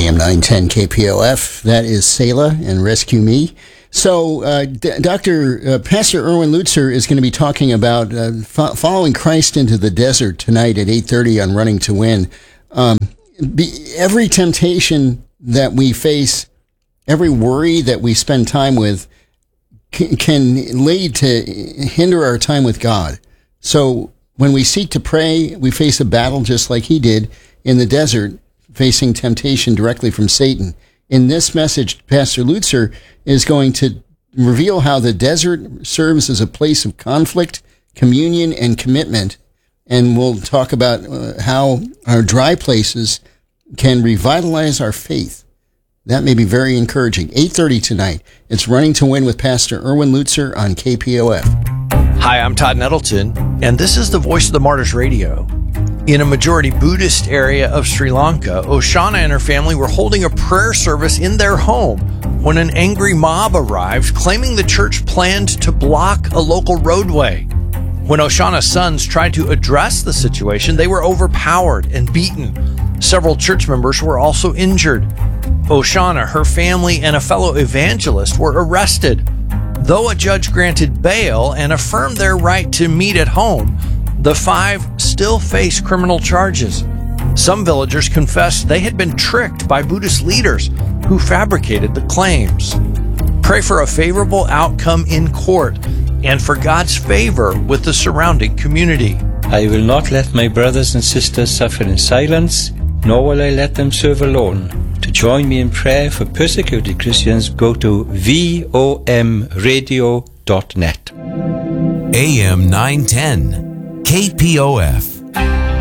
AM 910 KPOF. That is Selah and Rescue Me. So, Pastor Erwin Lutzer is going to be talking about following Christ into the desert tonight at 8:30 on Running to Win. Every temptation that we face, every worry that we spend time with can lead to hinder our time with God. So when we seek to pray, we face a battle just like he did in the desert, facing temptation directly from Satan. In this message, Pastor Lutzer is going to reveal how the desert serves as a place of conflict, communion, and commitment. And we'll talk about how our dry places can revitalize our faith. That may be very encouraging. 8:30 tonight. It's Running to Win with Pastor Erwin Lutzer on KPOF. Hi, I'm Todd Nettleton, and this is the Voice of the Martyrs Radio. In a majority Buddhist area of Sri Lanka, Oshana and her family were holding a prayer service in their home when an angry mob arrived, claiming the church planned to block a local roadway. When Oshana's sons tried to address the situation, they were overpowered and beaten. Several church members were also injured. Oshana, her family, and a fellow evangelist were arrested. Though a judge granted bail and affirmed their right to meet at home, the five still face criminal charges. Some villagers confessed they had been tricked by Buddhist leaders who fabricated the claims. Pray for a favorable outcome in court and for God's favor with the surrounding community. I will not let my brothers and sisters suffer in silence, nor will I let them serve alone. To join me in prayer for persecuted Christians, go to VOMradio.net. AM 910, KPOF.